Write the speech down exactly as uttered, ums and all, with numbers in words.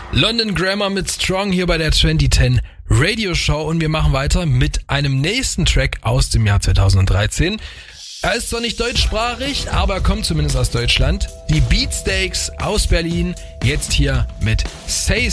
London Grammar mit Strong hier bei der zwanzig zehn Radio Show und wir machen weiter mit einem nächsten Track aus dem Jahr zweitausenddreizehn. Er ist zwar nicht deutschsprachig, aber er kommt zumindest aus Deutschland. Die Beatsteaks aus Berlin, jetzt hier mit Say